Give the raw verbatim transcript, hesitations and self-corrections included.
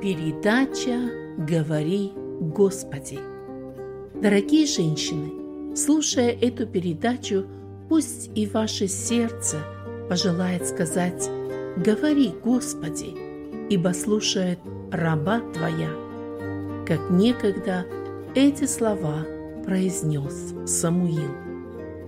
Передача «Говори, Господи». Дорогие женщины, слушая эту передачу, пусть и ваше сердце пожелает сказать «Говори, Господи», ибо слушает раба Твоя, как некогда эти слова произнес Самуил.